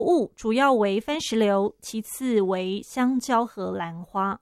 物主要为番石榴，其次为香蕉和兰花。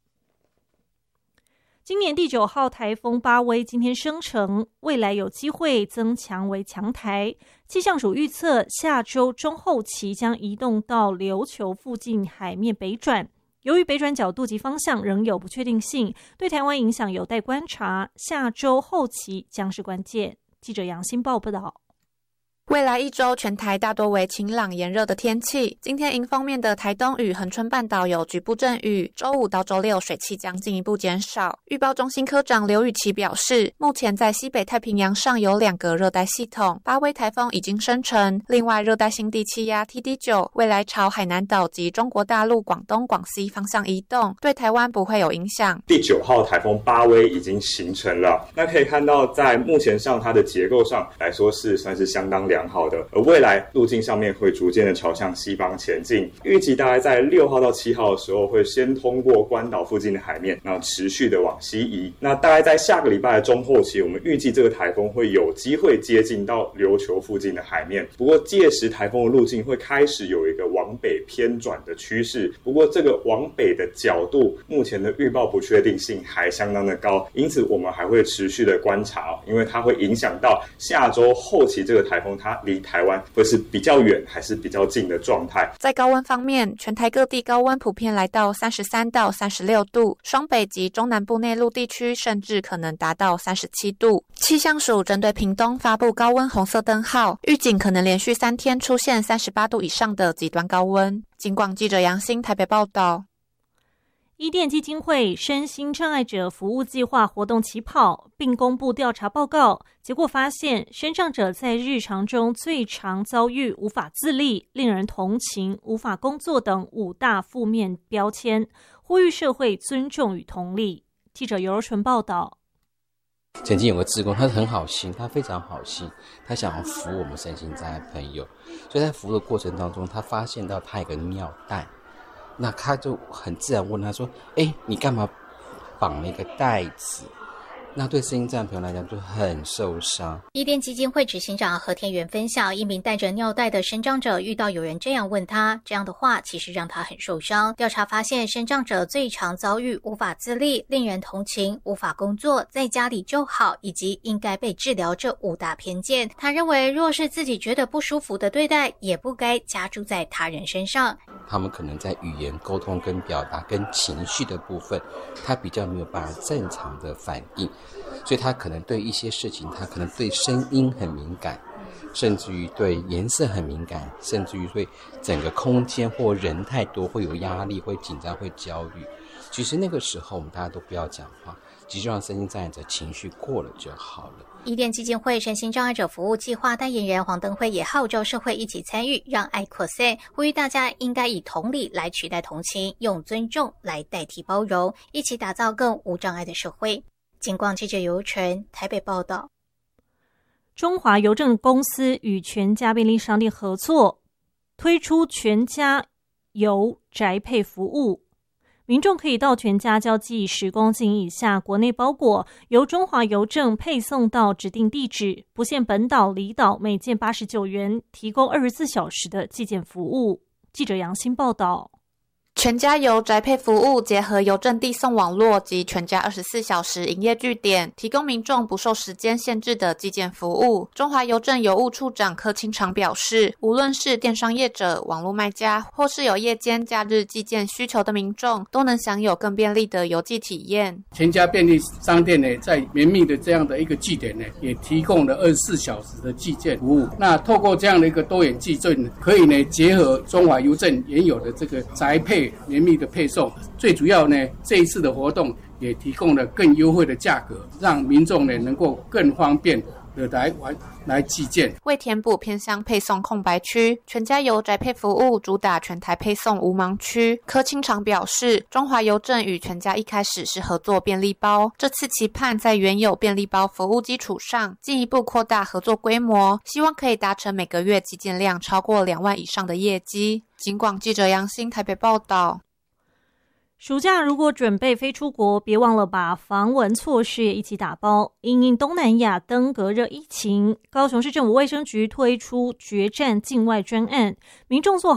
今年第9号台风巴威今天生成，未来有机会增强为强台。气象署预测，下周中后期将移动到琉球附近海面北转。由于北转角度及方向仍有不确定性，对台湾影响有待观察，下周后期将是关键。记者杨新报道。 未来1周，全台大多为晴朗炎热的天气。今天迎风面的台东与恒春半岛有局部阵雨，周5到周6水汽将进一步减少。预报中心科长刘雨琦表示，目前在西北太平洋上有2个热带系统，巴威台风已经生成，另外热带性低气压 TD9 未来朝海南岛及中国大陆广东广西方向移动，对台湾不会有影响。 第9号台风巴威已经形成了，那可以看到在目前上它的结构上来说是算是相当良好的，而未来路径上面会逐渐的朝向西方前进，预计大概在6号到7号的时候会先通过关岛附近的海面，然后持续的往西移。那大概在下个礼拜的中后期，我们预计这个台风会有机会接近到琉球附近的海面，不过届时台风的路径会开始有一个往北偏转的趋势，不过这个往北的角度目前的预报不确定性还相当的高，因此我们还会持续的观察，因为它会影响到下周后期这个台风它离台湾会是比较远还是比较近的状态。 在高温方面，全台各地高温普遍来到33到36度，双北及中南部内陆地区甚至可能达到37度。气象署针对屏东发布高温红色灯号，预警可能连续3天出现38度以上的极端高温。警广记者杨欣台北报道。 伊甸基金会身心障碍者服务计划活动起跑，并公布调查报告，结果发现身障者在日常中最常遭遇无法自立、令人同情、无法工作等5大负面标签，呼吁社会尊重与同理。记者尤柔纯报道。 曾经有个志工，他很好心，他非常好心，他想要服务我们身心障碍朋友，所以在服务的过程当中，他发现到他有个尿袋，那他就很自然问他说：“你干嘛绑那个袋子？”那对身心障碍朋友来讲就很受伤。 伊甸基金会执行长何天元分享，一名带着尿袋的身障者遇到有人这样问他，这样的话其实让他很受伤。调查发现，身障者最常遭遇无法自立、令人同情、无法工作、在家里就好以及应该被治疗这5大偏见。他认为，若是自己觉得不舒服的对待，也不该加诸在他人身上。 他们可能在语言沟通跟表达跟情绪的部分，他比较没有办法正常的反应，所以他可能对一些事情，他可能对声音很敏感，甚至于对颜色很敏感，甚至于对整个空间或人太多会有压力，会紧张，会焦虑。其实那个时候我们大家都不要讲话，只是让身心障碍者情绪过了就好了。 伊甸基金会身心障碍者服务计划代言人黄登辉也号召社会一起参与，让爱扩散，呼吁大家应该以同理来取代同情，用尊重来代替包容，一起打造更无障碍的社会。警广记者尤纯台北报道。 中华邮政公司与全家便利商店合作，推出全家邮宅配服务。民众可以到全家交寄10公斤以下国内包裹，由中华邮政配送到指定地址，不限本岛、离岛，每件89元，提供24小时的寄件服务。记者杨欣报道。 全家邮宅配服务结合邮政递送网络及全家24小时营业据点，提供民众不受时间限制的寄件服务。中华邮政邮务处长柯清长表示，无论是电商业者、网络卖家，或是有夜间假日寄件需求的民众，都能享有更便利的邮寄体验。 全家便利商店呢，在绵密的这样的一个据点呢，也提供了24小时的寄件服务。那透过这样的一个多元寄件，可以呢结合中华邮政原有的这个宅配绵密的配送，最主要呢，这一次的活动也提供了更优惠的价格，让民众呢能够更方便的来寄件。 为填补偏乡配送空白区，全家邮宅配服务主打全台配送无盲区。柯清长表示，中华邮政与全家一开始是合作便利包，这次期盼在原有便利包服务基础上，进一步扩大合作规模，希望可以达成每个月寄件量超过2万以上的业绩。警广记者杨欣台北报道。 暑假如果准备飞出国，别忘了把防蚊措施也一起打包。因应东南亚登革热疫情，高雄市政府卫生局推出决战境外专案，民众做好